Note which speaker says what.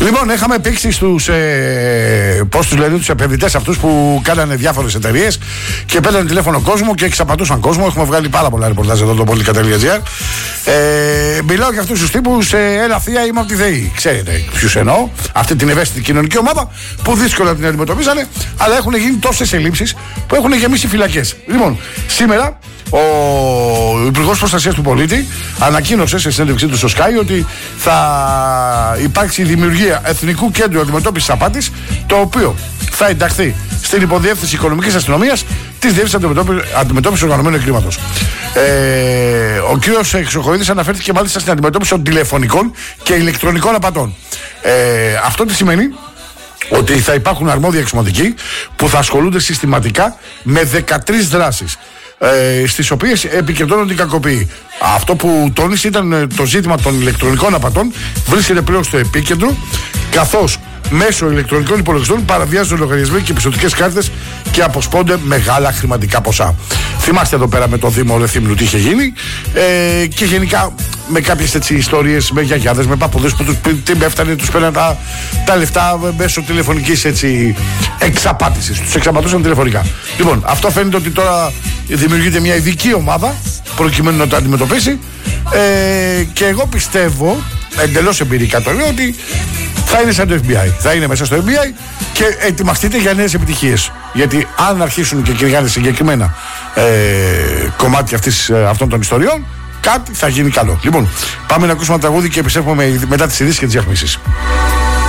Speaker 1: Λοιπόν, είχαμε πήξει στους πώς τους λένε, τους επενδυτές αυτούς που κάνανε διάφορες εταιρείες και παίρνανε τηλέφωνο κόσμο και εξαπατούσαν κόσμο. Έχουμε βγάλει πάρα πολλά ρεπορτάζ εδώ το Politica.gr. Μιλάω για αυτούς τους τύπους, έλα θεία, είμαι από τη ΔΕΗ. Ξέρετε ποιους εννοώ, αυτή την ευαίσθητη κοινωνική ομάδα που δύσκολα την αντιμετωπίζανε, αλλά έχουν γίνει τόσες ελλείψεις που έχουν γεμίσει φυλακές. Λοιπόν, σήμερα ο Υπουργός Προστασίας του Πολίτη ανακοίνωσε σε συνέντευξή του στο Sky ότι θα υπάρξει η δημιουργία Εθνικού Κέντρου Αντιμετώπισης Απάτης, το οποίο θα ενταχθεί στην Υποδιεύθυνση Οικονομικής Αστυνομίας της Διεύθυνσης Αντιμετώπισης Οργανωμένου Εγκλήματος. Ο κ. Χρυσοχοΐδης αναφέρθηκε μάλιστα στην αντιμετώπιση των τηλεφωνικών και ηλεκτρονικών απατών. Αυτό τι σημαίνει? Ότι θα υπάρχουν αρμόδια εξωματικοί που θα ασχολούνται συστηματικά με 13 δράσεις, στις οποίες επικεντρώνονται οι κακοποιοί. Αυτό που τόνισε ήταν το ζήτημα των ηλεκτρονικών απατών, βρίσκεται πλέον στο επίκεντρο, καθώς μέσω ηλεκτρονικών υπολογιστών παραβιάζονται λογαριασμοί και πιστωτικές κάρτες και αποσπώνται μεγάλα χρηματικά ποσά. Θυμάστε εδώ πέρα με το Δήμο Λεθύμνου τι είχε γίνει, και γενικά με κάποιες έτσι ιστορίες με γιαγιάδες, με παππούδες που τους έφτανε, τους παίρναν τα λεφτά μέσω τηλεφωνικής έτσι εξαπάτησης. Τους εξαπατούσαν τηλεφωνικά. Λοιπόν, αυτό φαίνεται ότι τώρα δημιουργείται μια ειδική ομάδα προκειμένου να το αντιμετωπίσει, και εγώ πιστεύω, εντελώς εμπειρικά το λέω, ότι θα είναι σαν το FBI. Θα είναι μέσα στο FBI και ετοιμαστείτε για νέες επιτυχίες. Γιατί αν αρχίσουν και κυνηγάνε συγκεκριμένα κομμάτια αυτών των ιστοριών, κάτι θα γίνει καλό. Λοιπόν, πάμε να ακούσουμε ένα τραγούδι και επιστρέφουμε μετά τις ειδήσεις και τις διαφημίσεις.